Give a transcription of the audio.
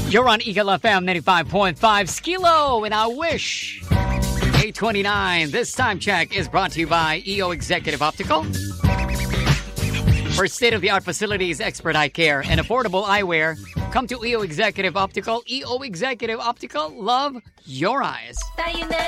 You're on Eagle FM 95.5 Skilo, and I wish. 8:29. This time check is brought to you by EO Executive Optical. For state-of-the-art facilities, expert eye care, and affordable eyewear, come to EO Executive Optical. EO Executive Optical, love your eyes.